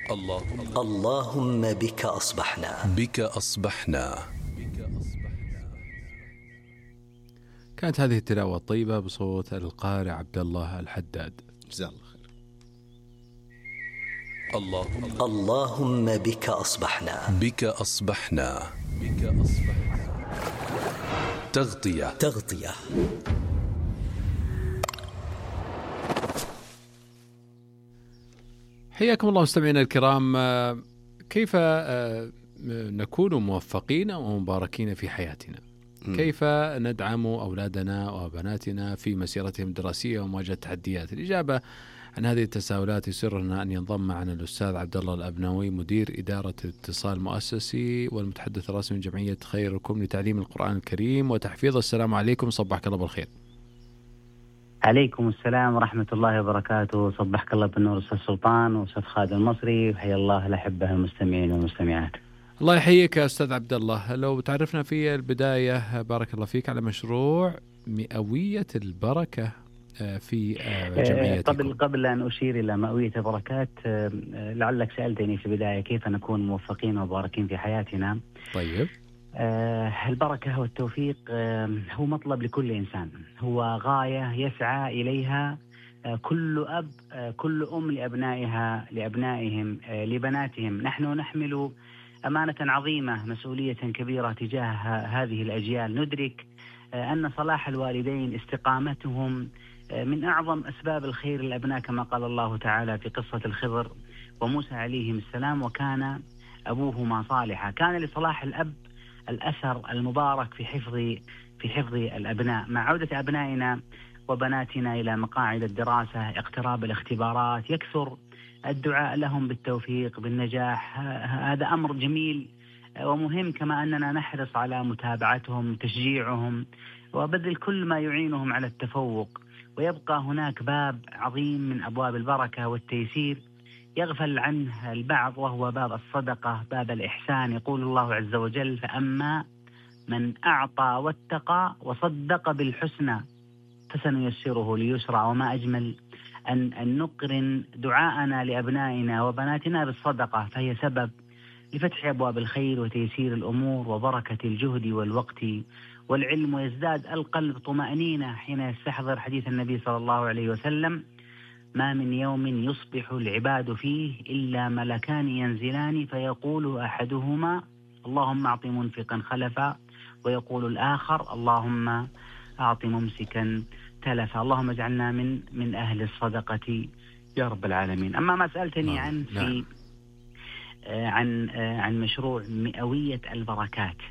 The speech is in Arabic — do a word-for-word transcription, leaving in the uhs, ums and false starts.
الله اللهم بك أصبحنا بك أصبحنا. كانت هذه التلاوة الطيبة بصوت القارئ عبد الله الحداد، جزاه الله خير. الله اللهم بك أصبحنا بك أصبحنا بك أصبحنا. تغطية تغطية حياكم الله مستمعينا الكرام. كيف نكون موفقين ومباركين في حياتنا؟ كيف ندعم أولادنا وبناتنا في مسيرتهم الدراسية ومواجهة التحديات؟ الإجابة عن هذه التساؤلات يسرنا أن ينضم معنا الأستاذ عبد الله الأبنوي، مدير إدارة الاتصال المؤسسي والمتحدث الرسمي لجمعية خيركم لتعليم القرآن الكريم وتحفيظه. السلام عليكم، صبحك الله بالخير. عليكم السلام ورحمة الله وبركاته. صبحك الله بالنور أستاذ سلطان وأستاذ خالد المصري، وحيا الله الأحبة المستمعين والمستمعات. الله يحييك يا أستاذ عبد الله. لو تعرفنا في البداية بارك الله فيك على مشروع مئوية البركة في جمعيتكم. قبل قبل أن أشير إلى مئوية البركات، لعلك سألتني في البداية كيف نكون موفقين ومباركين في حياتنا. طيب. البركة والتوفيق هو مطلب لكل إنسان، هو غاية يسعى إليها كل أب كل أم لأبنائها لأبنائهم لبناتهم. نحن نحمل أمانة عظيمة، مسؤولية كبيرة تجاه هذه الأجيال. ندرك أن صلاح الوالدين استقامتهم من أعظم أسباب الخير للأبناء، كما قال الله تعالى في قصة الخضر وموسى عليهم السلام: وكان أبوهما صالحا. كان لصلاح الأب الأثر المبارك في حفظ في حفظ الأبناء. مع عودة أبنائنا وبناتنا إلى مقاعد الدراسة، اقتراب الاختبارات، يكثر الدعاء لهم بالتوفيق بالنجاح. هذا أمر جميل ومهم، كما أننا نحرص على متابعتهم، تشجيعهم، وبذل كل ما يعينهم على التفوق. ويبقى هناك باب عظيم من أبواب البركة والتيسير يغفل عنه البعض، وهو باب الصدقة، باب الإحسان. يقول الله عز وجل: فأما من أعطى واتقى وصدق بالحسنى فسنيسره ليسرى. وما أجمل أن, أن نقرن دعاءنا لأبنائنا وبناتنا بالصدقة، فهي سبب لفتح أبواب الخير وتيسير الأمور وبركة الجهد والوقت والعلم، ويزداد القلب طمأنينة حين يستحضر حديث النبي صلى الله عليه وسلم: ما من يوم يصبح العباد فيه إلا ملكان ينزلان فيقول أحدهما اللهم أعط منفقا خلفا، ويقول الآخر اللهم أعط ممسكا تلفا. اللهم اجعلنا من من أهل الصدقة يا رب العالمين. أما ما سألتني عن في عن عن مشروع مئوية البركات،